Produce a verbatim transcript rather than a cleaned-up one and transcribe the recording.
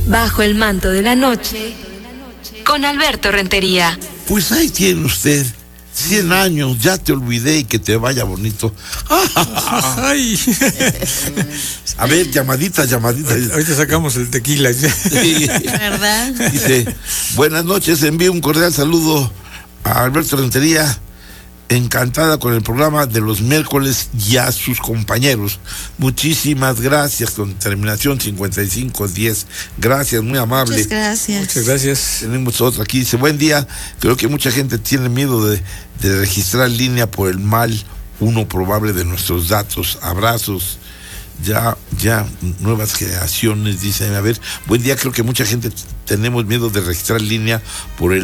Bajo el manto de la noche, con Alberto Rentería. Pues ahí tiene usted, cien años, ya te olvidé y que te vaya bonito. Ay. A ver, llamadita, llamadita. Ahorita sacamos el tequila. Sí. ¿Verdad? Dice, buenas noches, envío un cordial saludo a Alberto Rentería, encantada con el programa de los miércoles y a sus compañeros. Muchísimas gracias, con terminación cincuenta y cinco diez. Gracias, muy amable. Muchas gracias. Muchas gracias. Tenemos otra aquí, dice, buen día, creo que mucha gente tiene miedo de, de registrar línea por el mal uno probable de nuestros datos. Abrazos. Ya, ya, nuevas generaciones, dicen, a ver, buen día, creo que mucha gente tenemos miedo de registrar línea por el